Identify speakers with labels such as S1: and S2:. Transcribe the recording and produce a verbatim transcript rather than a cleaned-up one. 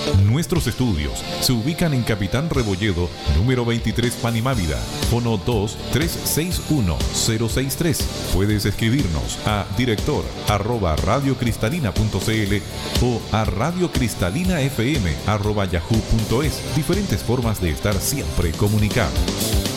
S1: Nuestros estudios se ubican en Capitán Rebolledo, número veintitrés, Panimávida, fono dos tres seis uno cero seis tres. Puedes escribirnos a director arroba radiocristalina punto cl o a radiocristalinafm arroba yahoo punto es. Diferentes formas de estar siempre comunicados.